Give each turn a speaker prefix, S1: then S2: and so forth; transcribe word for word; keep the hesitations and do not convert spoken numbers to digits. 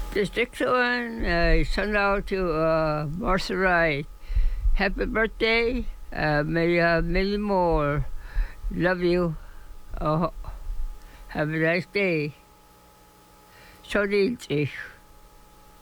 S1: This next one I send out to uh, Martha Wright. Happy birthday. Uh, may you have many more. Love you. Oh, have a nice day. So dich.